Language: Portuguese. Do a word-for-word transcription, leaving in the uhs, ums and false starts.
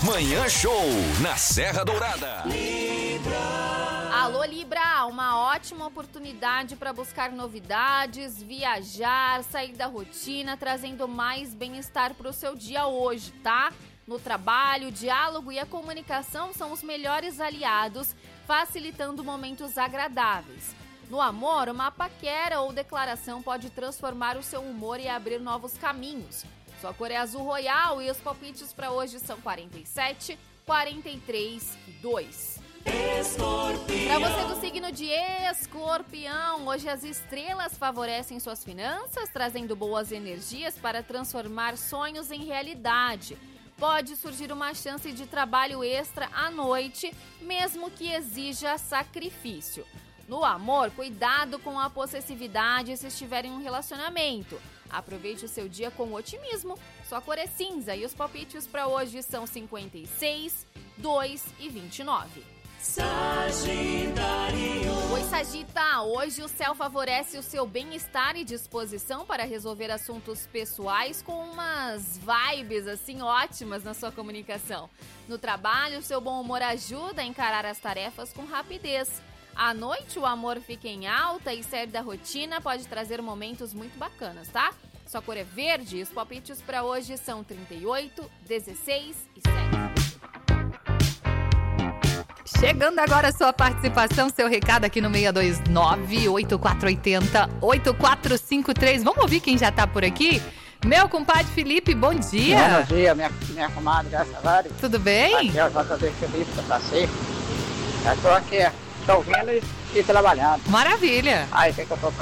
Manhã Show, na Serra Dourada. Libra. Alô, Libra, uma ótima oportunidade para buscar novidades, viajar, sair da rotina, trazendo mais bem-estar para o seu dia hoje, tá? No trabalho, o diálogo e a comunicação são os melhores aliados, facilitando momentos agradáveis. No amor, uma paquera ou declaração pode transformar o seu humor e abrir novos caminhos. Sua cor é azul royal e os palpites para hoje são quarenta e sete, quarenta e três e dois. Para você do signo de Escorpião, hoje as estrelas favorecem suas finanças, trazendo boas energias para transformar sonhos em realidade. Pode surgir uma chance de trabalho extra à noite, mesmo que exija sacrifício. No amor, cuidado com a possessividade se estiver em um relacionamento. Aproveite o seu dia com otimismo. Sua cor é cinza e os palpites para hoje são cinquenta e seis, dois e vinte e nove. Sagitário. Oi, Sagita! Hoje o céu favorece o seu bem-estar e disposição para resolver assuntos pessoais com umas vibes assim ótimas na sua comunicação. No trabalho, o seu bom humor ajuda a encarar as tarefas com rapidez. À noite, o amor fica em alta e sair da rotina pode trazer momentos muito bacanas, tá? Sua cor é verde e os palpites para hoje são trinta e oito, dezesseis e sete. Chegando agora a sua participação, seu recado aqui no seis dois nove, oito quatro oito zero, oito quatro cinco três. Vamos ouvir quem já tá por aqui? Meu compadre Felipe, bom dia. Bom dia, minha, minha comadre, graças a Deus. Tudo bem? Aqui é o J D Felipe, da Taci. Eu tô aqui, tô ouvindo e, e trabalhando. Maravilha. Aí, o que que eu tô